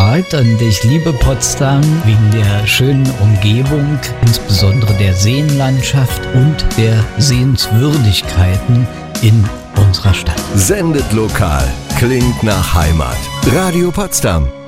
gesagt, und ich liebe Potsdam wegen der schönen Umgebung, insbesondere der Seenlandschaft und der Sehenswürdigkeiten in unserer Stadt. Sendet lokal, klingt nach Heimat. Radio Potsdam.